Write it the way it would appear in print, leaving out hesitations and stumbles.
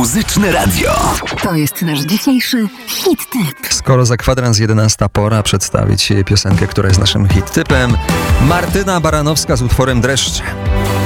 Muzyczne Radio. To jest nasz dzisiejszy hit typ. Skoro za kwadrans 11 pora przedstawić piosenkę, która jest naszym hit typem. Martyna Baranowska z utworem Dreszcze.